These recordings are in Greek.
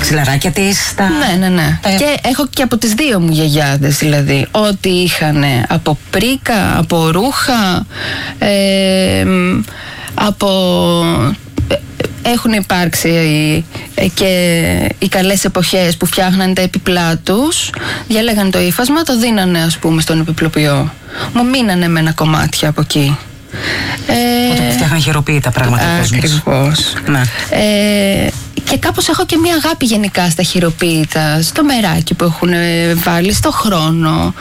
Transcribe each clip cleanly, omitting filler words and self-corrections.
μαξιλαράκια της. Ναι. Και έχω και από τις δύο μου γιαγιάδες, δηλαδή. Ό,τι είχαν από πρίκα, από ρούχα, έχουν υπάρξει και οι καλές εποχές που φτιάχναν τα επιπλά τους, διαλέγαν το ύφασμα, το δίνανε ας πούμε στον επιπλοποιό. Μου μείνανε με ένα κομμάτι από εκεί. Όταν φτιάχναν χειροποίητα πράγματα. Ακριβώς. Ναι. Και κάπως έχω και μια αγάπη γενικά στα χειροποίητα, στο μεράκι που έχουν βάλει, στο χρόνο.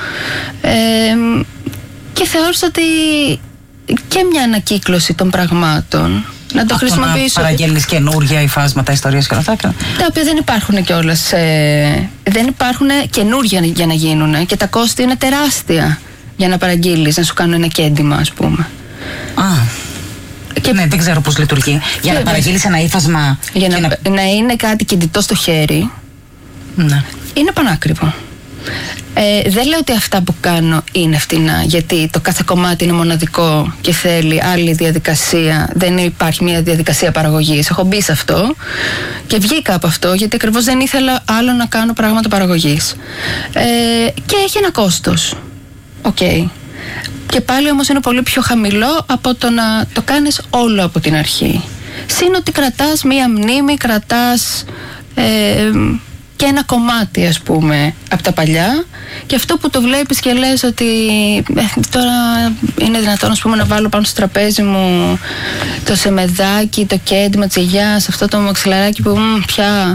Και θεώρησα ότι και μια ανακύκλωση των πραγμάτων. Να το χρησιμοποιήσω. Να παραγγέλνεις καινούργια υφάσματα, ιστορίες και αυτά. Τα οποία δεν υπάρχουν κιόλας. Δεν υπάρχουν καινούργια για να γίνουν. Και τα κόστη είναι τεράστια για να παραγγείλεις, να σου κάνουν ένα κέντημα, ας πούμε. Και ναι, δεν ξέρω πώς λειτουργεί. Για να παραγγείλεις ένα ύφασμα. Για να είναι κάτι κινητό στο χέρι. Ναι. Είναι πανάκριβο. Δεν λέω ότι αυτά που κάνω είναι φτηνά, γιατί το κάθε κομμάτι είναι μοναδικό και θέλει άλλη διαδικασία. Δεν υπάρχει μια διαδικασία παραγωγής. Έχω μπει σε αυτό και βγήκα από αυτό, γιατί ακριβώς δεν ήθελα άλλο να κάνω πράγματα παραγωγής. Και έχει ένα κόστος. Okay. Και πάλι όμως είναι πολύ πιο χαμηλό από το να το κάνεις όλο από την αρχή. Συν ότι κρατάς μία μνήμη, κρατάς και ένα κομμάτι ας πούμε από τα παλιά, και αυτό που το βλέπεις και λες ότι τώρα είναι δυνατόν ας πούμε να βάλω πάνω στο τραπέζι μου το σεμεδάκι, το κέντημα της γιαγιάς, αυτό το μαξιλαράκι που πια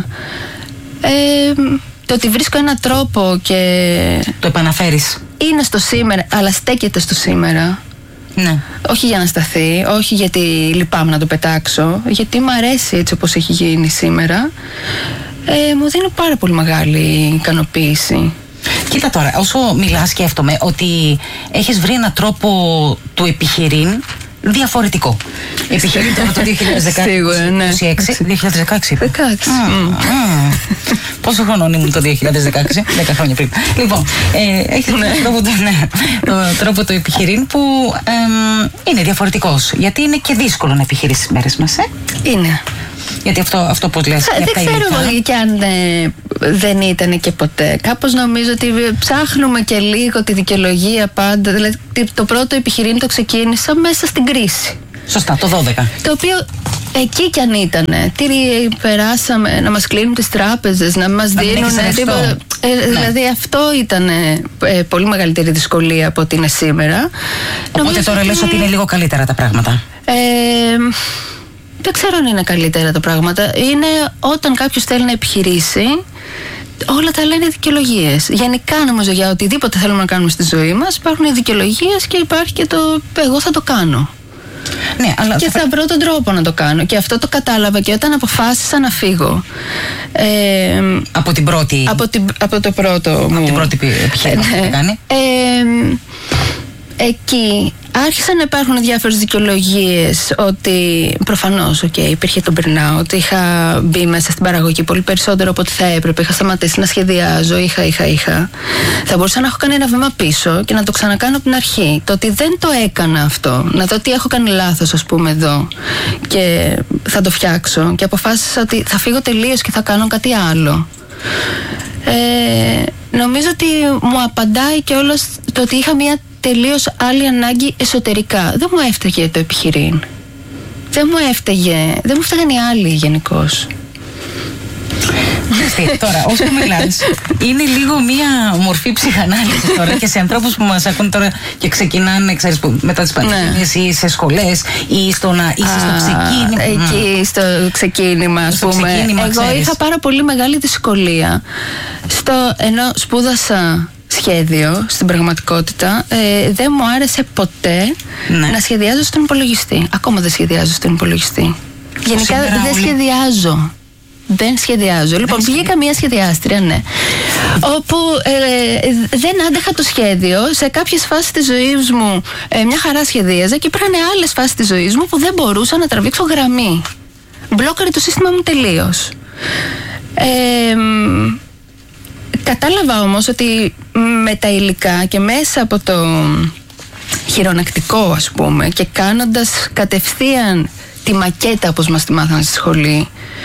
το ότι βρίσκω έναν τρόπο και το επαναφέρεις. Είναι στο σήμερα, αλλά στέκεται στο σήμερα. Ναι. Όχι για να σταθεί, όχι γιατί λυπάμαι να το πετάξω, γιατί μου αρέσει έτσι όπως έχει γίνει σήμερα. Μου δίνει πάρα πολύ μεγάλη ικανοποίηση. Κοίτα τώρα, όσο μιλάς σκέφτομαι ότι έχεις βρει έναν τρόπο του επιχειρήν διαφορετικό. Επιχειρήν τώρα το 2016. Σίγουρα, ναι. 2016 είπε. 16. Πόσο χρονών ήμουν το 2016, 10 χρόνια πριν. Λοιπόν, έχεις τον τρόπο του επιχειρήν που είναι διαφορετικός. Γιατί είναι και δύσκολο να επιχειρήσεις τις μέρες μας, Είναι. Γιατί αυτό πώς λες. Δεν ξέρω κι αν δεν ήταν και ποτέ. Κάπως νομίζω ότι ψάχνουμε και λίγο τη δικαιολογία πάντα. Δηλαδή το πρώτο επιχειρήν το ξεκίνησα μέσα στην κρίση. Σωστά, το 12. Το οποίο εκεί κι αν ήτανε. Τι περάσαμε, να μας κλείνουν τις τράπεζες, να μας δίνουν τίποτα. Δηλαδή αυτό ήταν πολύ μεγαλύτερη δυσκολία από ότι είναι σήμερα. Οπότε τώρα λες ότι είναι λίγο καλύτερα τα πράγματα. Δεν ξέρω αν είναι καλύτερα τα πράγματα. Είναι όταν κάποιος θέλει να επιχειρήσει, όλα τα άλλα είναι δικαιολογίες. Γενικά νομίζω για οτιδήποτε θέλουμε να κάνουμε στη ζωή μας υπάρχουν δικαιολογίες και υπάρχει και το εγώ θα το κάνω. Ναι, αλλά και θα βρω τον τρόπο να το κάνω. Και αυτό το κατάλαβα και όταν αποφάσισα να φύγω. Από την πρώτη. Από το πρώτο μου. Από την πρώτη επιχείρηση που κάνει. Εκεί άρχισαν να υπάρχουν διάφορες δικαιολογίες ότι προφανώς υπήρχε το burnout, είχα μπει μέσα στην παραγωγή πολύ περισσότερο από ό,τι θα έπρεπε, είχα σταματήσει να σχεδιάζω, είχα. Θα μπορούσα να έχω κάνει ένα βήμα πίσω και να το ξανακάνω από την αρχή. Το ότι δεν το έκανα αυτό, να δω τι έχω κάνει λάθος ας πούμε εδώ και θα το φτιάξω, και αποφάσισα ότι θα φύγω τελείως και θα κάνω κάτι άλλο. Νομίζω ότι μου απαντάει και όλο το ότι είχα μια τελείως άλλη ανάγκη εσωτερικά. Δεν μου έφταιγε το επιχειρήν. Δεν μου έφταιγαν οι άλλοι γενικώς. Τώρα, όσο μιλάς, είναι λίγο μία μορφή ψυχανάλυση τώρα και σε ανθρώπους που μας ακούν τώρα και ξεκινάνε, ξέρεις, μετά τις πανεπιστήμιες ή σε σχολές ή στο να είσαι στο ξεκίνημα. Εκεί στο ξεκίνημα, ας πούμε. Εγώ είχα πάρα πολύ μεγάλη δυσκολία ενώ σπούδασα σχέδιο στην πραγματικότητα, δεν μου άρεσε ποτέ να σχεδιάζω στον υπολογιστή. Ακόμα δεν σχεδιάζω στον υπολογιστή. Γενικά δεν σχεδιάζω. Λοιπόν, βγήκα μια σχεδιάστρια, όπου δεν άντεχα το σχέδιο. Σε κάποιες φάσεις της ζωής μου μια χαρά σχεδίαζα και υπήρχαν άλλες φάσεις της ζωής μου που δεν μπορούσα να τραβήξω γραμμή. Μπλόκαρε το σύστημα μου τελείως. Κατάλαβα όμως ότι με τα υλικά και μέσα από το χειρονακτικό ας πούμε και κάνοντας κατευθείαν τη μακέτα όπως μας τη μάθανε στη σχολή,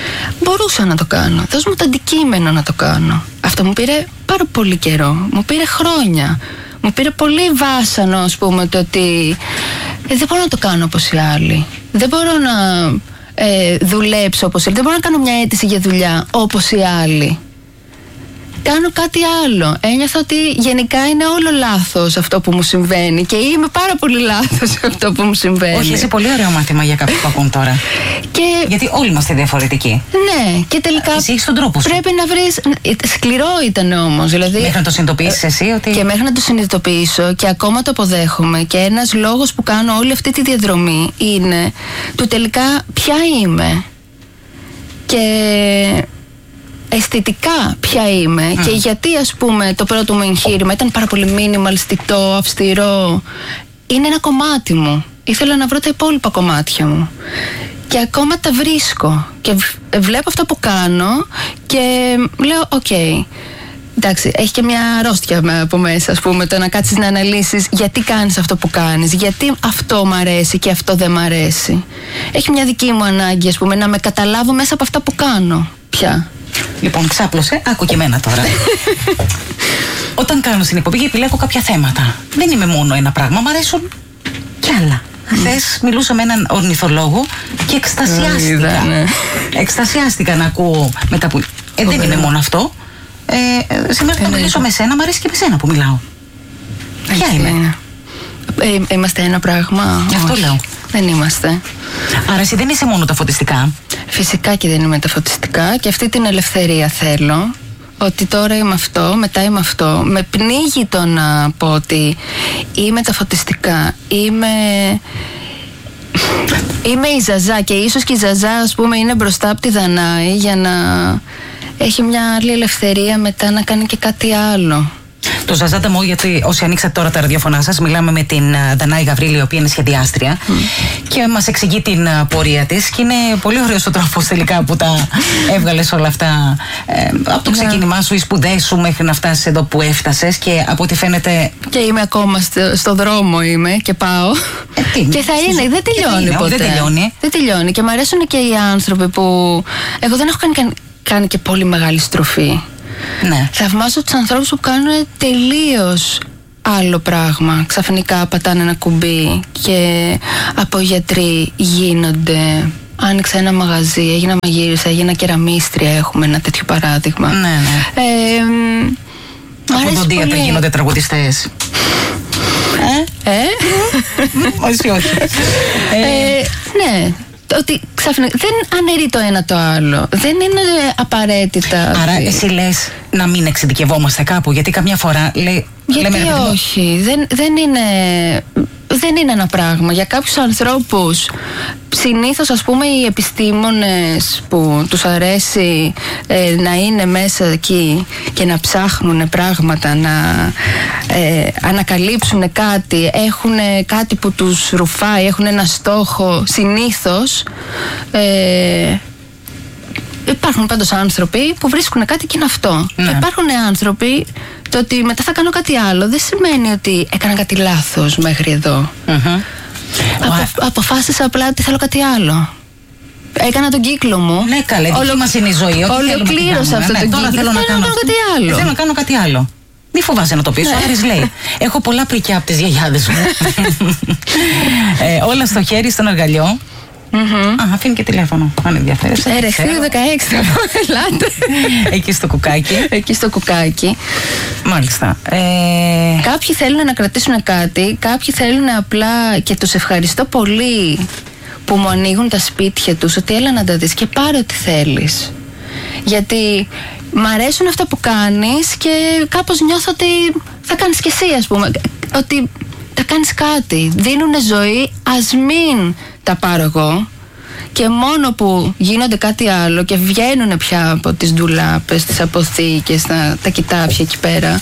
μπορούσα να το κάνω. Δώσ' μου το αντικείμενο να το κάνω. Αυτό μου πήρε πάρα πολύ καιρό. Μου πήρε χρόνια. Μου πήρε πολύ βάσανο, ας πούμε, το ότι δεν μπορώ να το κάνω όπως οι άλλοι. Δεν μπορώ να δουλέψω όπως οι άλλοι. Δεν μπορώ να κάνω μια αίτηση για δουλειά όπως οι άλλοι. Κάνω κάτι άλλο. Ένιωθα ότι γενικά είναι όλο λάθος αυτό που μου συμβαίνει και είμαι πάρα πολύ λάθος αυτό που μου συμβαίνει. Όχι, είσαι πολύ ωραίο μάθημα για κάποιους που ακούν τώρα. Γιατί όλοι είμαστε διαφορετικοί. Ναι, και τελικά εσύ έχεις τον τρόπο σου. Πρέπει να βρεις. Σκληρό ήταν όμως. Δηλαδή, μέχρι να το συνειδητοποιήσεις εσύ ότι. Και μέχρι να το συνειδητοποιήσω και ακόμα το αποδέχομαι. Και ένας λόγος που κάνω όλη αυτή τη διαδρομή είναι του τελικά ποια είμαι. Και αισθητικά ποια είμαι και γιατί, ας πούμε, το πρώτο μου εγχείρημα ήταν πάρα πολύ μινιμαλιστικό, αυστηρό. Είναι ένα κομμάτι μου. Ήθελα να βρω τα υπόλοιπα κομμάτια μου. Και ακόμα τα βρίσκω. Και βλέπω αυτό που κάνω και λέω, οκ. Εντάξει, έχει και μια αρρώστια από μέσα, ας πούμε, το να κάτσεις να αναλύσεις γιατί κάνεις αυτό που κάνεις, γιατί αυτό μ' αρέσει και αυτό δεν μ' αρέσει. Έχει μια δική μου ανάγκη, ας πούμε, να με καταλάβω μέσα από αυτά που κάνω πια. Λοιπόν, ξάπλωσε, άκου και εμένα τώρα. Όταν κάνω στην εκπομπή επιλέγω κάποια θέματα. Δεν είμαι μόνο ένα πράγμα, μου αρέσουν κι άλλα. Χθες μιλούσα με έναν ορνηθολόγο και εκστασιάστηκα. Εκστασιάστηκα να ακούω μετά που. Δεν είναι μόνο αυτό. Σήμερα θα μιλήσω με σένα, μου αρέσει και με σένα που μιλάω. Ποια είμαι? Είμαστε ένα πράγμα? Αυτό λέω. Δεν είμαστε. Άρα εσύ δεν είσαι μόνο τα φωτιστικά. Φυσικά και δεν είμαι τα φωτιστικά και αυτή την ελευθερία θέλω. Ότι τώρα είμαι αυτό, μετά είμαι αυτό. Με πνίγει το να πω ότι είμαι τα φωτιστικά. Είμαι η Ζαζά και ίσως και η Ζαζά, ας πούμε, είναι μπροστά από τη Δανάη για να έχει μια άλλη ελευθερία μετά να κάνει και κάτι άλλο. Το Ζαζάντα μου, γιατί όσοι ανοίξατε τώρα τα ραδιοφωνά σας, μιλάμε με την Δανάη Γαβρίλη, η οποία είναι σχεδιάστρια και μας εξηγεί την πορεία της. Και είναι πολύ ωραίος ο τρόπος τελικά που τα έβγαλες όλα αυτά από το ξεκίνημά σου, οι σπουδές σου μέχρι να φτάσεις εδώ που έφτασες. Και από ό,τι φαίνεται. Και είμαι ακόμα στο δρόμο και πάω. Και θα είναι, δεν τελειώνει ποτέ. Δεν τελειώνει. Και μου αρέσουν και οι άνθρωποι που. Εγώ δεν έχω κάνει και πολύ μεγάλη στροφή. Ναι. Θαυμάζω τους ανθρώπους που κάνουν τελείως άλλο πράγμα. Ξαφνικά πατάνε ένα κουμπί και από γιατροί γίνονται. Άνοιξα ένα μαγαζί, έγινα μαγείρισα, έγινα κεραμίστρια. Έχουμε ένα τέτοιο παράδειγμα. Ναι. Από τον Δίατρο γίνονται τραγουδιστές. Όχι. Ναι. Ότι ξαφνικά δεν αναιρεί το ένα το άλλο. Δεν είναι απαραίτητα. Άρα εσύ λες να μην εξειδικευόμαστε κάπου, γιατί καμιά φορά λέει. Γιατί όχι, δεν είναι ένα πράγμα. Για κάποιους ανθρώπους, συνήθως, ας πούμε, οι επιστήμονες που τους αρέσει να είναι μέσα εκεί και να ψάχνουν πράγματα, να ανακαλύψουν κάτι, έχουν κάτι που τους ρουφάει, έχουν ένα στόχο, συνήθως υπάρχουν πάντως άνθρωποι που βρίσκουν κάτι και είναι αυτό. Ναι. Υπάρχουν άνθρωποι. Το ότι μετά θα κάνω κάτι άλλο δεν σημαίνει ότι έκανα κάτι λάθος μέχρι εδώ. Αποφάσισα απλά ότι θέλω κάτι άλλο. Έκανα τον κύκλο μου. Ναι, καλέ, δική μας είναι η ζωή. Ολοκλήρωσα αυτό τον κύκλο. Θέλω να κάνω κάτι άλλο. Θέλω να κάνω κάτι άλλο. Μη φοβάσαι να το πεις. Ο Άρης λέει: έχω πολλά πρικιά από τις γιαγιάδες μου. Όλα στο χέρι, στον αργαλιό. Αφήνει και τηλέφωνο. Αν ενδιαφέρεσαι. Ρεχτήριο 16 θα πω, ελάτε. Εκεί στο κουκάκι. Εκεί στο κουκάκι. Μάλιστα. Κάποιοι θέλουν να κρατήσουν κάτι, κάποιοι θέλουν απλά, και τους ευχαριστώ πολύ που μου ανοίγουν τα σπίτια τους, ότι έλα να τα δεις και πάρε ό,τι θέλεις. Γιατί μ' αρέσουν αυτά που κάνεις και κάπως νιώθω ότι θα κάνεις κι εσύ, ας πούμε. Ότι θα κάνεις κάτι. Δίνουνε ζωή, ας μην τα πάρω εγώ. Και μόνο που γίνονται κάτι άλλο και βγαίνουν πια από τις ντουλάπες, τις αποθήκες, τα κοιτάπια εκεί πέρα,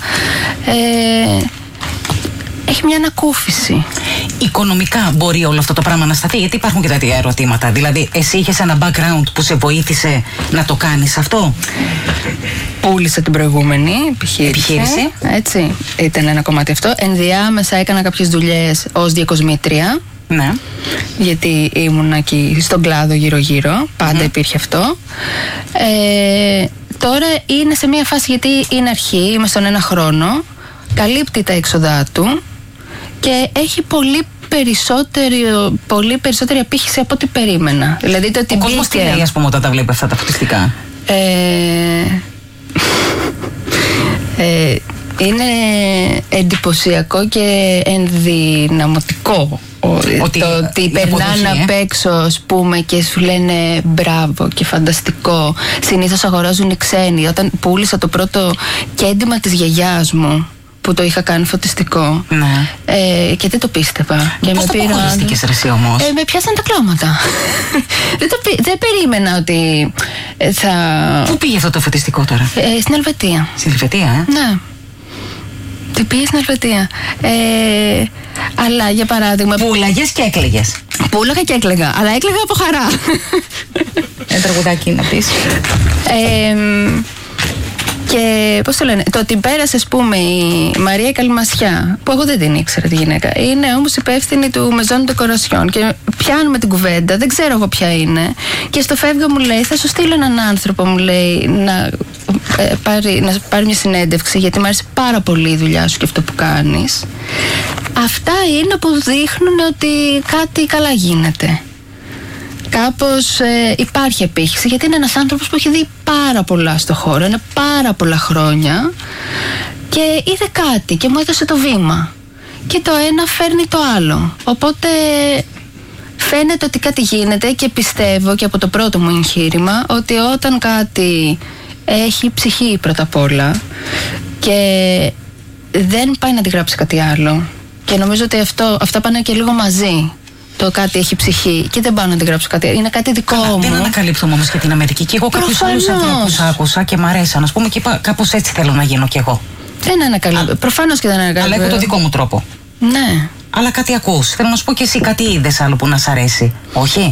έχει μια ανακούφιση. Οικονομικά μπορεί όλο αυτό το πράγμα να σταθεί? Γιατί υπάρχουν και τέτοια ερωτήματα. Δηλαδή, εσύ είχες ένα background που σε βοήθησε να το κάνεις αυτό? Πούλησα την προηγούμενη επιχείρηση. Έτσι, ήταν ένα κομμάτι αυτό. Ενδιάμεσα έκανα κάποιες δουλειές ως διακοσμήτρια. Ναι. Γιατί ήμουν εκεί στον κλάδο γύρω-γύρω. Πάντα υπήρχε αυτό. Τώρα είναι σε μια φάση, γιατί είναι αρχή, είμαι στον 1 χρόνο. Καλύπτει τα έξοδά του και έχει πολύ περισσότερη απήχηση από ό,τι περίμενα. Δηλαδή το ότι ο κόσμος τι λέει, ας πούμε, όταν τα βλέπει αυτά τα φωτιστικά? Είναι εντυπωσιακό και ενδυναμωτικό ότι περνάνε απ' έξω, ας πούμε, και σου λένε μπράβο και φανταστικό. Συνήθως αγοράζουν οι ξένοι. Όταν πούλησα το πρώτο κέντημα της γιαγιάς μου, που το είχα κάνει φωτιστικό, και δεν το πίστευα. Και πώς το αποχωρίστηκες εσύ όμως? Με πιάσαν τα κλάματα. Δεν περίμενα ότι θα... Πού πήγε αυτό το φωτιστικό τώρα? Στην Ελβετία. Στην Ελβετία, Ναι. Τι πήγε στην Ελβετία. Αλλά για παράδειγμα... Πούλαγες και έκλαιγες? Πούλαγα και έκλαιγα, αλλά έκλαιγα από χαρά. Ένα τραγουδάκι να πεις. Και πώς το λένε, το ότι πέρασε, ας πούμε, η Μαρία Καλμασιά, που εγώ δεν την ήξερα τη γυναίκα, είναι όμως υπεύθυνη του Maison Decoration, και πιάνουμε την κουβέντα, δεν ξέρω εγώ ποια είναι, και στο φεύγα μου λέει, θα σου στείλω έναν άνθρωπο, μου λέει, να πάρει μια συνέντευξη, γιατί μου άρεσε πάρα πολύ η δουλειά σου και αυτό που κάνεις. Αυτά είναι που δείχνουν ότι κάτι καλά γίνεται. Κάπως υπάρχει απήχηση, γιατί είναι ένας άνθρωπος που έχει δει πάρα πολλά στο χώρο, είναι πάρα πολλά χρόνια, και είδε κάτι και μου έδωσε το βήμα, και το ένα φέρνει το άλλο, οπότε φαίνεται ότι κάτι γίνεται. Και πιστεύω, και από το πρώτο μου εγχείρημα, ότι όταν κάτι έχει ψυχή πρώτα απ' όλα και δεν πάει να αντιγράψει κάτι άλλο, και νομίζω ότι αυτά πάνε και λίγο μαζί. Το κάτι έχει ψυχή και δεν πάω να την γράψω κάτι. Είναι κάτι δικό μου. Δεν ανακαλύπτω όμως και την Αμερική. Και εγώ κάποιους άλλους ανθρώπους άκουσα και μ' αρέσαν, ας πούμε, και είπα, κάπως έτσι θέλω να γίνω κι εγώ. Δεν ανακαλύπτω. Προφανώς και δεν ανακαλύπτω. Αλλά έχω το δικό μου τρόπο. Ναι. Αλλά κάτι ακούς. Θέλω να σου πω και εσύ, κάτι είδες άλλο που να σ' αρέσει? Όχι?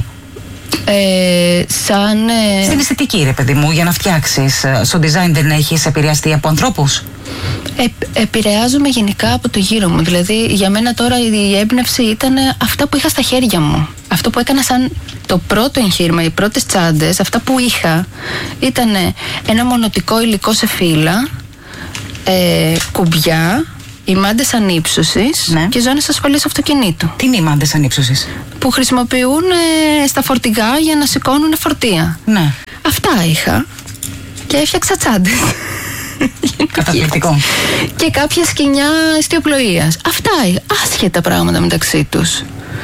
Στην αισθητική, ρε παιδί μου, για να φτιάξεις. Στο design δεν έχεις επηρεαστεί από ανθρώπους? Επηρεάζομαι γενικά από το γύρο μου. Δηλαδή, για μένα τώρα η έμπνευση ήταν αυτά που είχα στα χέρια μου. Αυτό που έκανα σαν το πρώτο εγχείρημα, οι πρώτες τσάντες, αυτά που είχα ήταν ένα μονοτικό υλικό σε φύλλα, κουμπιά, οι μάντες ανύψωσης, ναι, και ζώνες ασφαλείας αυτοκινήτου. Τι είναι οι μάντες ανύψωσης? Που χρησιμοποιούν στα φορτηγά για να σηκώνουν φορτία. Ναι. Αυτά είχα και έφτιαξα τσάντες. Καταπληκτικό. Και κάποια σκηνιά εστιοπλοείας. Αυτά, άσχετα πράγματα μεταξύ τους.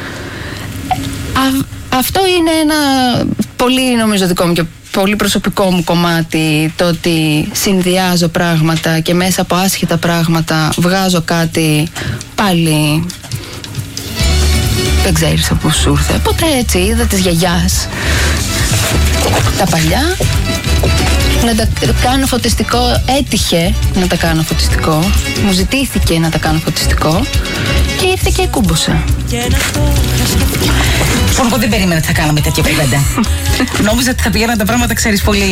Αυτό είναι ένα πολύ, νομίζω, δικό μου και πολύ προσωπικό μου κομμάτι, το ότι συνδυάζω πράγματα και μέσα από άσχετα πράγματα βγάζω κάτι πάλι δεν ξέρεις από πού σου ήρθε. Ποτέ έτσι είδα της γιαγιάς τα παλιά να τα κάνω φωτιστικό. Έτυχε να τα κάνω φωτιστικό, μου ζητήθηκε να τα κάνω φωτιστικό και ήρθε και κούμποσα. Εγώ δεν περίμενα ότι θα κάναμε τέτοια κουβέντα. Νόμιζα ότι θα πηγαίναν τα πράγματα, ξέρεις, πολύ.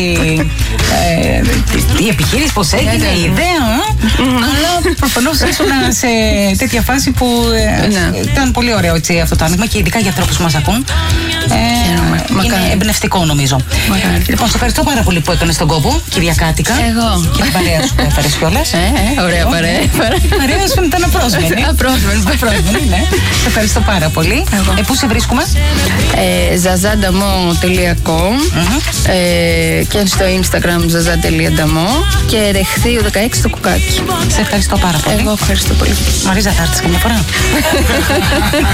Η επιχείρηση, πώς έγινε, η ιδέα. Αλλά προφανώς ήσουν σε τέτοια φάση που ήταν πολύ ωραίο έτσι, αυτό το άνοιγμα, και ειδικά για ανθρώπους που μας ακούν. Είναι εμπνευστικό, νομίζω. Λοιπόν, σε ευχαριστώ πάρα πολύ που έκανες τον κόπο, Κυριακάτικα. Εγώ. Και την παρέα σου που έφερες κιόλας. Ωραία παρέα. Η παρέα σου ήταν απρόσμενη. Απρόσμενη, ναι. Σε ευχαριστώ πάρα πολύ. Πού σε βρίσκουμε? zazadamo.com και στο Instagram zazad.damo και Ρεχθείου 16 το κουκάκι. Σε ευχαριστώ πάρα πολύ. Εγώ ευχαριστώ πολύ. Μαρίζα, θα έρθεις καμιά φορά?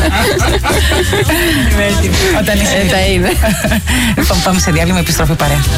Όταν είσαι. Τα είδε. Πάμε σε διάλειμμα, επιστροφή παρέα.